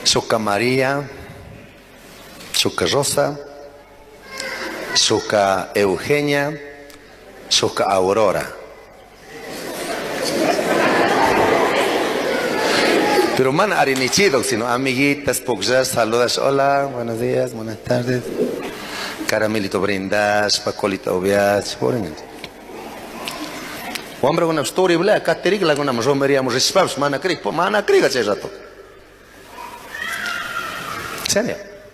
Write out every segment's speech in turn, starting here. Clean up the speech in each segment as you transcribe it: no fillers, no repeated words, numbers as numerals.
Suka María, suka Rosa, suka Eugenia, suka Aurora. Pero man arinichido, sino amiguitas, pugjas, saludas, hola, buenos días, buenas tardes. Caramelito brindas, pacolito obvias, por ejemplo. Hombre, una historia, bla, caterig, la una romería, respabs, mana crig, ese rato. ¿Serio?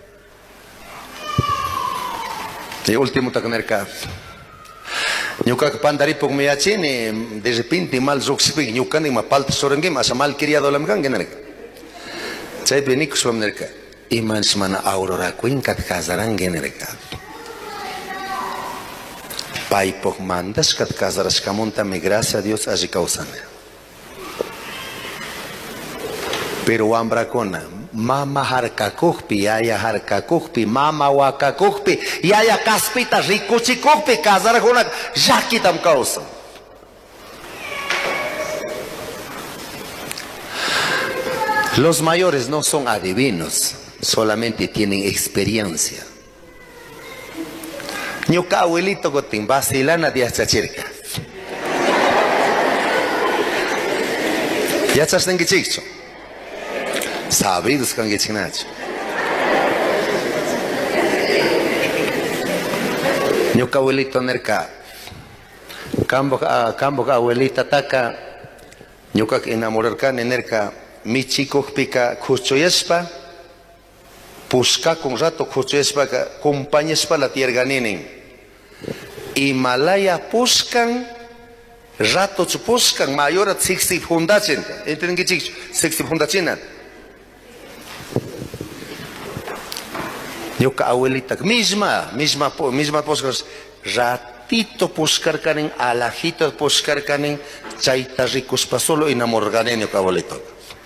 Y último, tacanerca. Nyuka pandari pog meyachini de repente mal zoxpig nyuka ni mapalta sorangi masa mal quería dolam kan generek. Chay benik somnerka. Iman semana aurora kuin kat kazaran generek. Pai pog mandas kat kazaras kamonta mi gracias a Dios aji causane. Pero ambra kona mama harka kuhpi, yaya harka kuhpi, mama waka kuhpi, yaya kaspita rikuchi kuhpi, kazara kona jakitam causa. Los mayores no son adivinos, solamente tienen experiencia. Ñuka abuelito gotin vasilana de achachirka. Ya chasten que chicho. Sabidos kan gitsinach. Ñuka abuelito nerka. Cambo abuelita taka. Ñuka enamorar kan nerka. Mi chico pica kuchoyespa. Pusca con rato kuchoyespa compañespa la tierra nenen. Himalaya puscan. Rato puscan mayor a 60 fundación. Entienden que chico 60 fundación. Ñuka abuelita, misma poscar, ratito poscar canen, alajito poscar canen, chaita ricos pa solo enamorganen ñuka abuelito.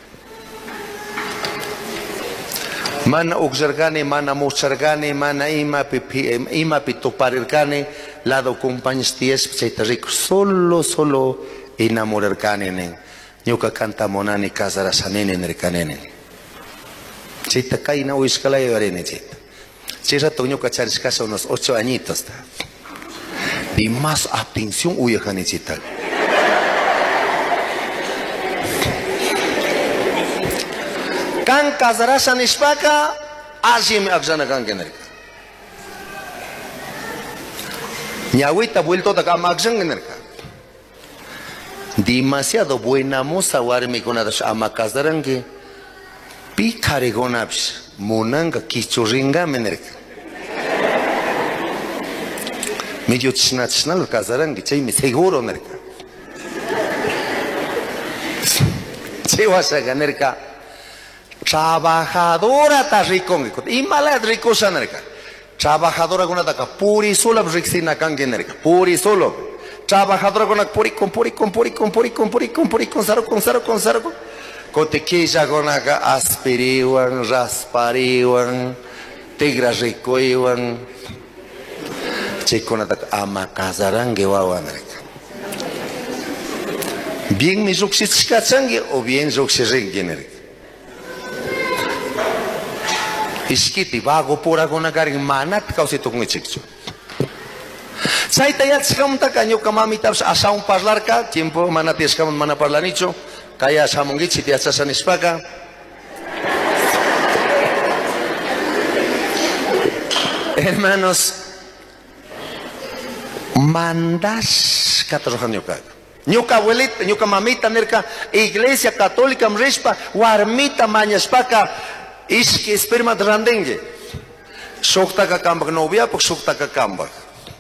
Mana uxargane, mana mochargane, mana ima pitoparirgane, lado compañes ties, chaita ricos, solo enamorganen. Ñuka canta monani casarasanene nercanene. Chaita kaina uiskala y varene chaita. Si rato ñuka charis casa unos 8 añitos. Y más atención uyajanichita. Kan casarasan ispaka, así me aksana kan generika. Ñahuita vuelto de cama aksan generika. Demasiado buena moza warmi con adas amakazarangi. Picare gonaps, monanga kichuringa menerika. Medio chinachinal kazarangi, chay me seguro nerka. Chay wasa ganerka. Trabajadora ta ricón. Imala ricosa nerka. Trabajadora con ataka puri solo rixina kange nerka. Puri solo. Trabajadora con puri con saro. Cotequilla gonaga aspiriwan, raspariwan, tigra ricoiwan. Checonatak ama cazarangue wawanrek. Bien mi zuxitzkachangue o bien zuxirengenerek. Iskiti vago pura gonagaring manat kausitok ngichikcho. Saita yatskam taka ñuka mamitaps asaun parlarka, tiempo manatieskam mana parlanicho. Kaya samungit si tiatsasan ispaka. Hermanos, mandas katrojan ñuka abuelita, ñuka mamita nerka iglesia católica mrespa warmita mañaspaka iski esperma randengue. Soktaka kambak novia pok soktaka kambak.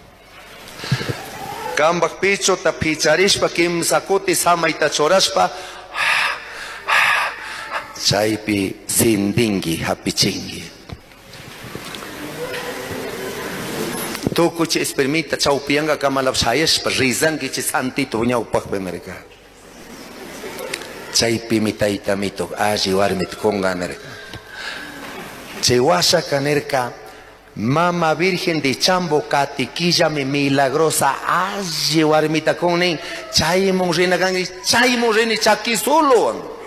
Kambak picho ta picharispa kim sakuti samaita choraspa. Chaypi sindingi hapichingi. Tuku chi espermita chaupianga kamalap sayespa rizangi chi santito ñawpak bemerka. Chaypi mitaita mito aji warmit konga nerka. Chewasa kanerka Mama Virgen de Chambo Catiquilla me milagrosa aji warmita konen chaymon rena gangi chaymon reni chaki solo.